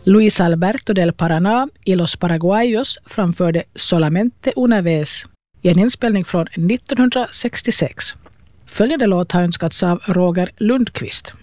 Luis Alberto del Paraná i Los Paraguayos framförde Solamente una vez i en inspelning från 1966. Följande låt har önskats av Roger Lundqvist.